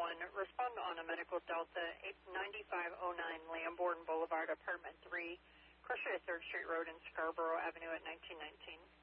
respond on a medical Delta 9509 Lamborn Boulevard, apartment 3, Crochet 3rd Street Road in Scarborough Avenue at 1919.